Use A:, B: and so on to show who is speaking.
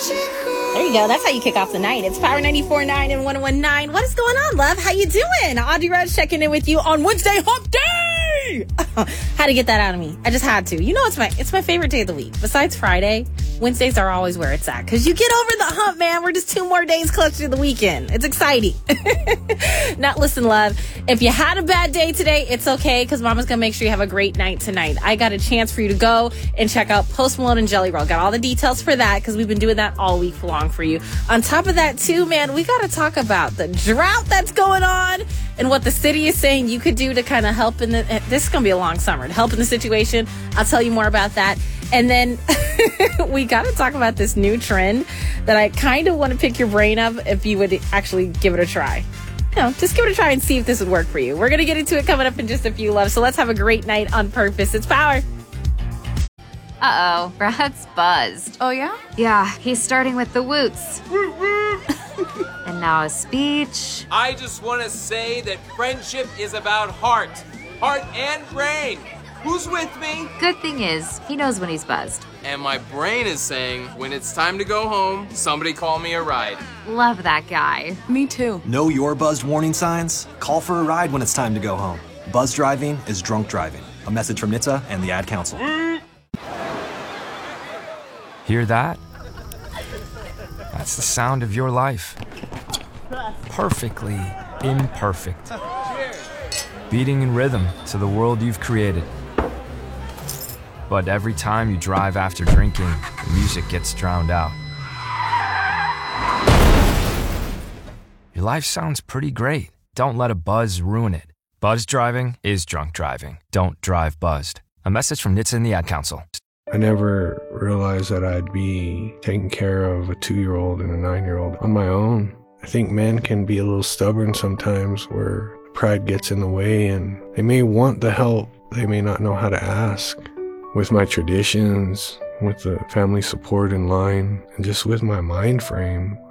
A: There you go. That's how you kick off the night. It's Power 94.9 and 101.9. What is going on, love? How you doing? Audrey Rose checking in with you on Wednesday Hump Day. Had to get that out of me. I just had to. You know, it's my favorite day of the week. Besides Friday, Wednesdays are always where it's at. Because you get over the hump, man. We're just 2 more days closer to the weekend. It's exciting. Now, listen, love. If you had a bad day today, it's okay. Because Mama's going to make sure you have a great night tonight. I got a chance for you to go and check out Post Malone and Jelly Roll. Got all the details for that because we've been doing that all week long for you. On top of that, too, man, we got to talk about the drought that's going on and what the city is saying you could do to kind of help in this is going to be a long summer, to help in the situation. I'll tell you more about that. And then we got to talk about this new trend that I kind of want to pick your brain of if you would actually give it a try. You know, just give it a try and see if this would work for you. We're going to get into it coming up in just a few, love. So let's have a great night on purpose. It's Power.
B: Uh-oh, Brad's buzzed.
C: Oh, yeah?
B: Yeah, he's starting with the woots. And now a speech.
D: I just want to say that friendship is about heart and brain. Who's with me?
B: Good thing is, he knows when he's buzzed.
D: And my brain is saying, when it's time to go home, somebody call me a ride.
B: Love that guy.
C: Me too.
E: Know your buzzed warning signs? Call for a ride when it's time to go home. Buzz driving is drunk driving. A message from NHTSA and the Ad Council.
F: Hear that? That's the sound of your life. Perfectly imperfect. Beating in rhythm to the world you've created. But every time you drive after drinking, the music gets drowned out. Your life sounds pretty great. Don't let a buzz ruin it. Buzz driving is drunk driving. Don't drive buzzed. A message from NHTSA and the Ad Council.
G: I never realized that I'd be taking care of a 2-year-old and a 9-year-old on my own. I think men can be a little stubborn sometimes where pride gets in the way and they may want the help, they may not know how to ask. With my traditions, with the family support in line, and just with my mind frame,